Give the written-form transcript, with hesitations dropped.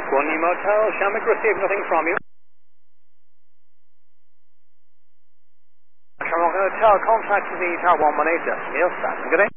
One New Motel, Shamrock, receive nothing from you. Shamrock Hotel, contact the Tower 118, Neil Staten, good day.